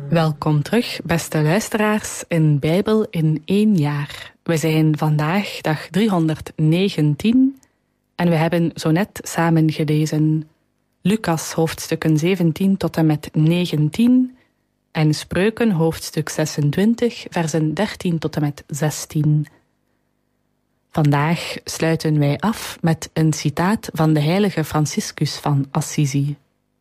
Welkom terug, beste luisteraars, in Bijbel in 1 jaar. We zijn vandaag dag 319 en we hebben zo net samen gelezen Lucas hoofdstukken 17 tot en met 19 en Spreuken hoofdstuk 26, versen 13 tot en met 16. Vandaag sluiten wij af met een citaat van de heilige Franciscus van Assisi.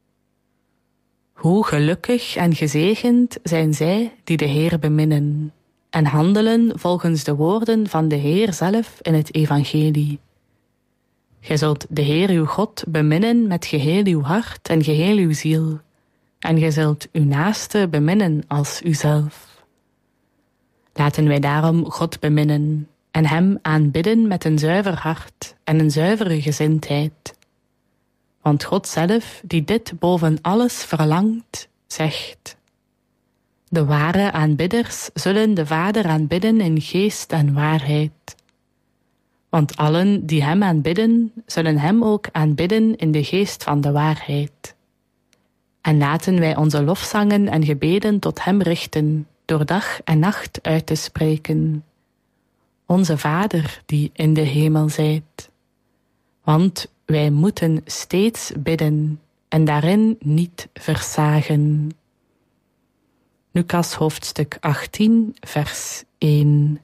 Hoe gelukkig en gezegend zijn zij die de Heer beminnen en handelen volgens de woorden van de Heer zelf in het evangelie. Gij zult de Heer uw God beminnen met geheel uw hart en geheel uw ziel, en gij zult uw naaste beminnen als uzelf. Laten wij daarom God beminnen en hem aanbidden met een zuiver hart en een zuivere gezindheid. Want God zelf, die dit boven alles verlangt, zegt: de ware aanbidders zullen de Vader aanbidden in geest en waarheid. Want allen die hem aanbidden, zullen hem ook aanbidden in de geest van de waarheid. En laten wij onze lofzangen en gebeden tot hem richten, door dag en nacht uit te spreken. Onze Vader die in de hemel zijt. Want wij moeten steeds bidden en daarin niet versagen. Lucas hoofdstuk 18, vers 1.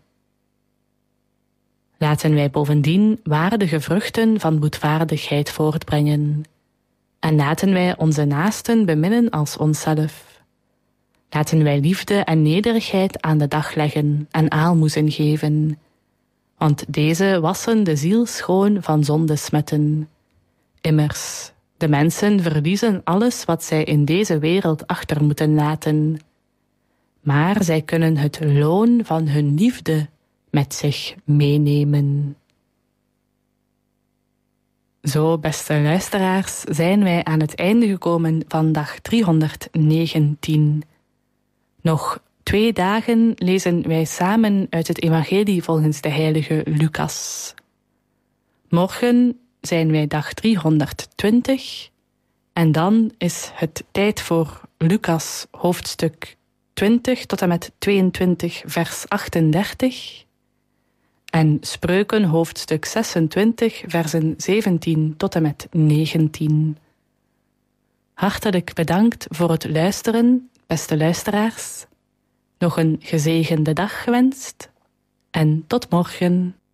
Laten wij bovendien waardige vruchten van boetvaardigheid voortbrengen. En laten wij onze naasten beminnen als onszelf. Laten wij liefde en nederigheid aan de dag leggen en aalmoezen geven. Want deze wassen de ziel schoon van zondesmetten. Immers, de mensen verliezen alles wat zij in deze wereld achter moeten laten. Maar zij kunnen het loon van hun liefde met zich meenemen. Zo, beste luisteraars, zijn wij aan het einde gekomen van dag 319. Nog 2 dagen lezen wij samen uit het evangelie volgens de heilige Lucas. Morgen zijn wij dag 320 en dan is het tijd voor Lucas hoofdstuk 20 tot en met 22 vers 38 en Spreuken hoofdstuk 26 versen 17 tot en met 19. Hartelijk bedankt voor het luisteren, beste luisteraars. Nog een gezegende dag gewenst en tot morgen.